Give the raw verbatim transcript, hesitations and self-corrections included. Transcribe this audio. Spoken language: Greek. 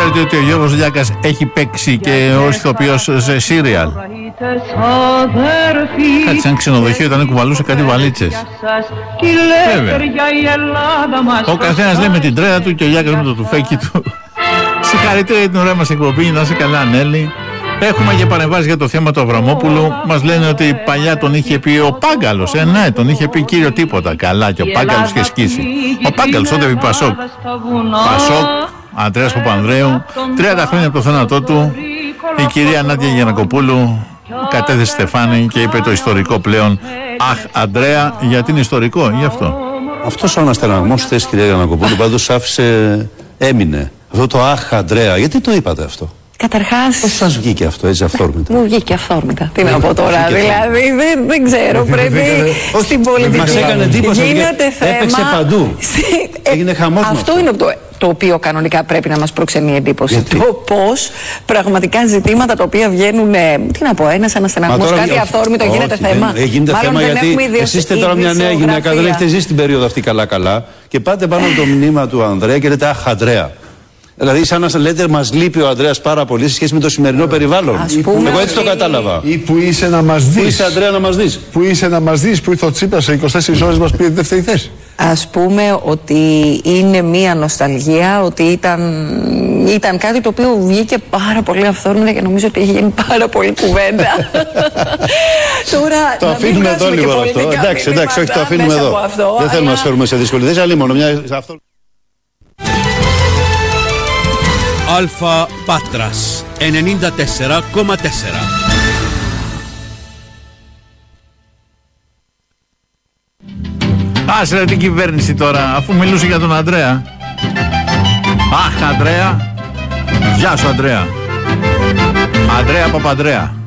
Ξέρετε ότι ο Γιώργος Λιάκας έχει παίξει και ως ηθοποιός σε σύριαλ. Κάτι σαν ξενοδοχείο ήταν, κουβαλούσε κάτι βαλίτσες. Βέβαια. Ο καθένας λέει με την τρέλα του και ο Λιάκας με το τουφέκι του. Συγχαρητήρια για την ωραία μας εκπομπή, να είσαι καλά, Νέλη. Έχουμε και παρεμβάσει για το θέμα του Αβραμόπουλου. Μας λένε ότι παλιά τον είχε πει ο Πάγκαλος. Ε, ναι, τον είχε πει κύριο τίποτα. Καλά, και ο Πάγκαλος είχε σκίσει. Ο Πάγκαλος τότε πει Πασόκ. Πασόκ, Αντρέας Παπανδρέου. τριάντα χρόνια από το θάνατό του, η κυρία Νάντια Γιαννακοπούλου κατέθεσε στεφάνι και είπε το ιστορικό πλέον. Αχ, Αντρέα, γιατί είναι ιστορικό, γι' αυτό. Αυτός ο αναστεναγμός της κυρία Γιαννακοπούλου πάντως άφησε, έμεινε. Αυτό το αχ, Αντρέα, γιατί το είπατε αυτό? Καταρχάς. Πώς σας βγήκε αυτό, έτσι αυθόρμητα? Μου βγήκε αυθόρμητα. Τι να πω τώρα, δηλαδή δεν, δεν ξέρω. Πρέπει στην πολιτική. Μας έκανε εντύπωση. Γίνεται θέμα. Έπαιξε παντού. Έγινε χαμός. Αυτό είναι το, το οποίο κανονικά πρέπει να μας προξενεί εντύπωση. Γιατί? Το πώς πραγματικά ζητήματα τα οποία βγαίνουν. Τι να πω, ένας αναστεναγμός, κάτι αυθόρμητο γίνεται θέμα. Δεν γίνεται θέμα γιατί εσείς είστε τώρα μια νέα γυναίκα, δεν έχετε ζήσει την περίοδο αυτή καλά-καλά και πάτε πάνω από το μνήμα του Ανδρέα και λέτε αχ, Ανδρέα. Δηλαδή, σαν να λέτε, μας λείπει ο Ανδρέας πάρα πολύ σε σχέση με το σημερινό περιβάλλον. Πούμε, εγώ έτσι το κατάλαβα. Ή που είσαι να μας δεις. Πού είσαι, Ανδρέα, να μας δεις. Που είσαι να μας δεις, που ήρθε ο Τσίπρας σε είκοσι τέσσερις ώρες μας πήρε τη δεύτερη θέση. Ας πούμε ότι είναι μία νοσταλγία, ότι ήταν, ήταν κάτι το οποίο βγήκε πάρα πολύ αυθόρμητα και νομίζω ότι έχει γίνει πάρα πολύ κουβέντα. Τώρα, το αφήνουμε εδώ λίγο αυτό. Εντάξει, εντάξει, όχι, το αφήνουμε εδώ. Αυτό, δεν θέλουμε να σας φέρουμε σε δύσκολη θέση, αλλά μόνο μια. Αλφα Πάτρας ενενήντα τέσσερα κόμμα τέσσερα. Άσε ρε την κυβέρνηση τώρα, αφού μιλούσε για τον Ανδρέα. Αχ, Ανδρέα. Γεια σου, Ανδρέα. Ανδρέα Παπανδρέα.